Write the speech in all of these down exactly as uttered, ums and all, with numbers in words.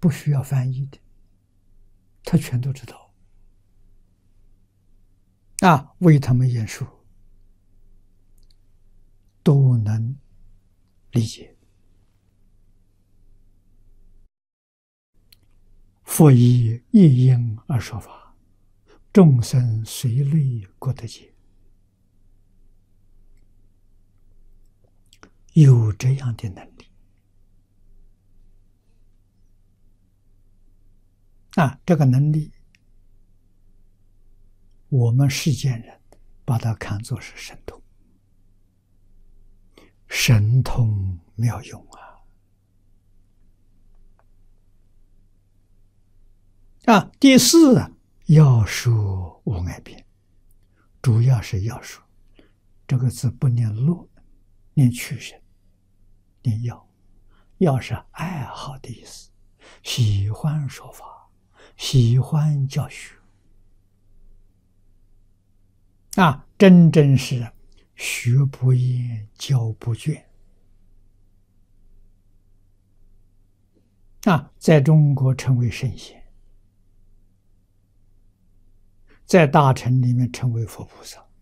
不需要翻译的，他全都知道啊，为他们演说都能理解。佛以一因而说法，众生随类各得解。有这样的能力啊，这个能力，我们世间人把它看作是神通，神通妙用啊！啊，第四啊，要说无碍辩，主要是要说这个字不念落，念去声，念要，要是爱好的意思，喜欢说法，喜欢教学啊，真正是学不厌，教不倦啊，在中国称为圣贤，在大乘里面称为佛菩萨。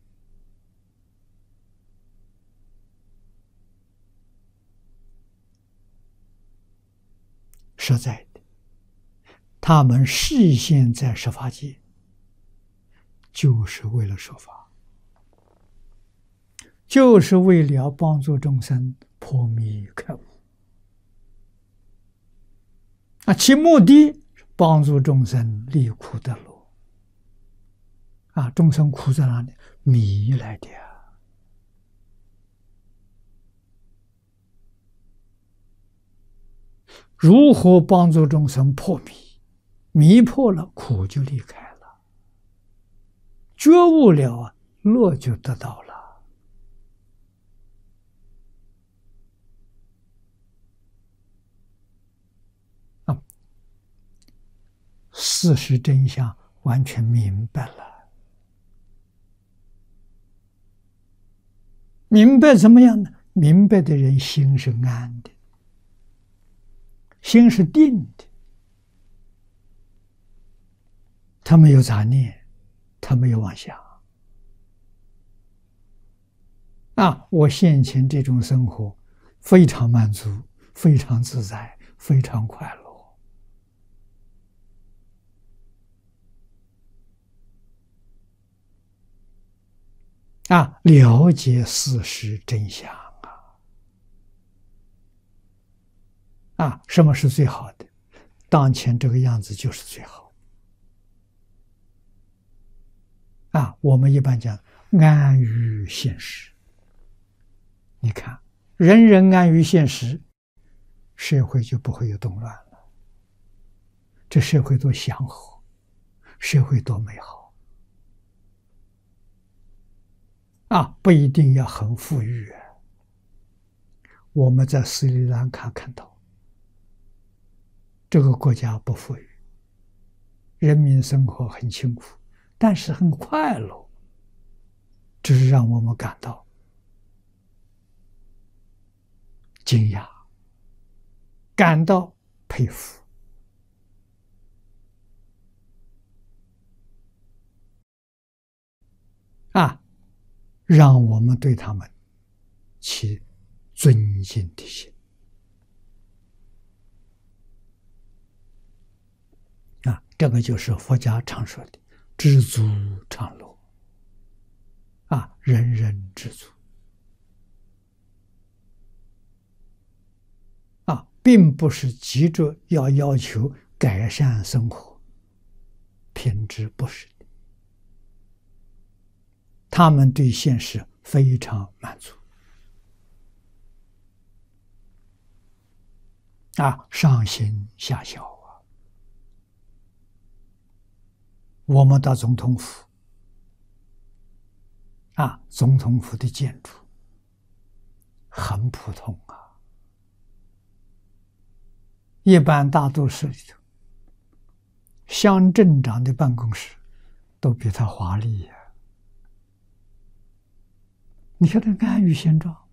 实在的，他们示现在十法界，就是为了说法，就是为了帮助众生破迷开悟啊，其目的帮助众生离苦得乐啊，众生苦在哪里？迷来的啊。如何帮助众生破迷？迷破了，苦就离开了；觉悟了啊，乐就得到了。啊，事实真相完全明白了。明白怎么样呢？明白的人心是安的，心是定的，他没有杂念，他没有妄想啊！我现前这种生活非常满足，非常自在，非常快乐啊！了解事实真相啊！啊，什么是最好的？当前这个样子就是最好啊！我们一般讲安于现实。你看，人人安于现实，社会就不会有动乱了。这社会多祥和，社会多美好啊！不一定要很富裕啊。我们在斯里兰卡看到，这个国家不富裕，人民生活很清苦，但是很快乐，这是让我们感到惊讶，感到佩服啊，让我们对他们起尊敬的心啊，这个就是佛家常说的知足常乐啊，人人知足啊，并不是急着要要求改善生活品质，不是的，他们对现实非常满足啊，上行下效啊。我们到总统府啊，总统府的建筑很普通啊，一般大都市里头，乡镇长的办公室都比他华丽呀、啊。你看他安于现状。